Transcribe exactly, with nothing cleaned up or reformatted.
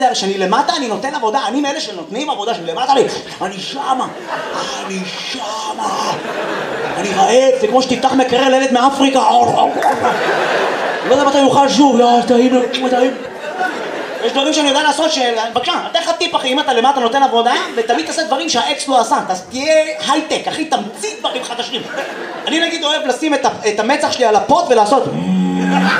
שאני למטה, אני נותן עבודה, אני מאלה שנותנים עבודה, שאני למטה, אני, אני שמה, אני שמה, אני רעב, זה כמו שתפתח מקרר לילד מאפריקה, לא יודע מתי יוכל שוב, לא, טעים, טעים. יש דברים שאני יודע לעשות, בבקשה, אתן לך טיפ אחי, אם אתה למטה נותן עבודה, ותמיד תעשה דברים שהאקס לא עשה, תהיה הייטק, אחי, תמציא דברים חדשים. אני נגיד אוהב לשים את המצח שלי על הפוט ולעשות